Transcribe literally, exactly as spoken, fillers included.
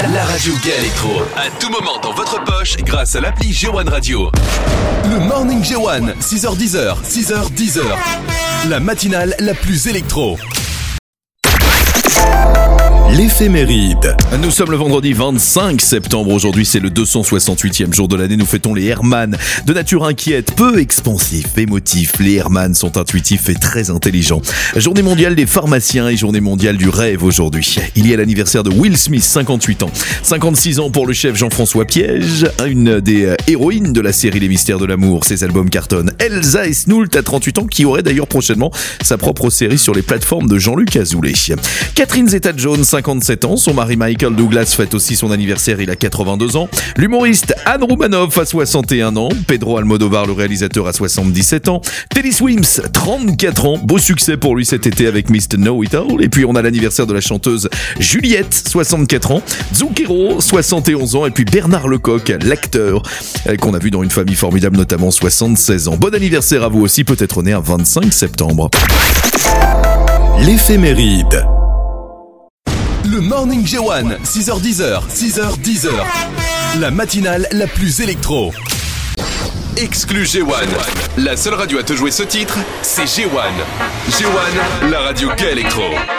la radio Gay Electro. À tout moment dans votre poche grâce à l'appli G un Radio. Le Morning G un, six heures dix, six heures dix. La matinale la plus électro. L'éphéméride. Nous sommes le vendredi vingt-cinq septembre. Aujourd'hui, c'est le deux cent soixante-huitième jour de l'année. Nous fêtons les Herman. De nature inquiète, peu expansif, émotif, les Herman sont intuitifs et très intelligents. Journée mondiale des pharmaciens et journée mondiale du rêve aujourd'hui. Il y a l'anniversaire de Will Smith, cinquante-huit ans. cinquante-six ans pour le chef Jean-François Piège, une des héroïnes de la série Les Mystères de l'amour. Ses albums cartonnent. Elsa Esnoult a trente-huit ans, qui aurait d'ailleurs prochainement sa propre série sur les plateformes de Jean-Luc Azoulay. Catherine Zeta-Jones, cinquante-sept ans. Son mari Michael Douglas fête aussi son anniversaire, il a quatre-vingt-deux ans. L'humoriste Anne Roumanoff a soixante et un ans. Pedro Almodovar, le réalisateur, a soixante-dix-sept ans. Teddy Swims, trente-quatre ans. Beau succès pour lui cet été avec mister Know-It-All. Et puis on a l'anniversaire de la chanteuse Juliette, soixante-quatre ans. Zucchero, soixante et onze ans. Et puis Bernard Lecoq, l'acteur, qu'on a vu dans Une famille formidable notamment, soixante-seize ans. Bon anniversaire à vous aussi, peut-être né un vingt-cinq septembre. L'éphéméride. Le Morning G un, six heures dix, six heures dix. La matinale la plus électro. Exclu G un. La seule radio à te jouer ce titre, c'est G un. G un, la radio Gay Electro.